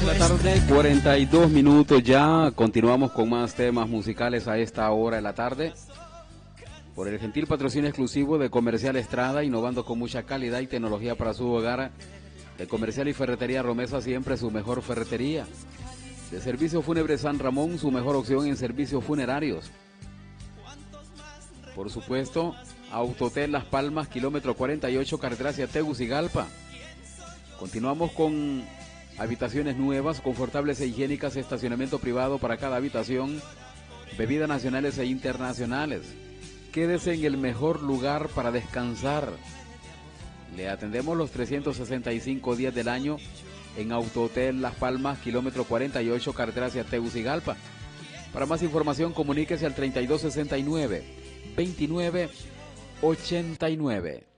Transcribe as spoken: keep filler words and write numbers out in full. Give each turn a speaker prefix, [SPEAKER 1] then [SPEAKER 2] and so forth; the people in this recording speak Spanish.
[SPEAKER 1] la tarde, cuarenta y dos minutos ya. Continuamos con más temas musicales a esta hora de la tarde. Por el gentil patrocinio exclusivo de Comercial Estrada, innovando con mucha calidad y tecnología para su hogar. De Comercial y Ferretería Romesa, siempre su mejor ferretería. De Servicio Fúnebre San Ramón, su mejor opción en servicios funerarios. Por supuesto, Autotel Las Palmas, kilómetro cuarenta y ocho, carretera hacia Tegucigalpa. Continuamos con habitaciones nuevas, confortables e higiénicas, estacionamiento privado para cada habitación, bebidas nacionales e internacionales. Quédese en el mejor lugar para descansar. Le atendemos los trescientos sesenta y cinco días del año en Autohotel Las Palmas, kilómetro cuarenta y ocho, carretera hacia Tegucigalpa. Para más información, comuníquese al treinta y dos sesenta y nueve, veintinueve ochenta y nueve.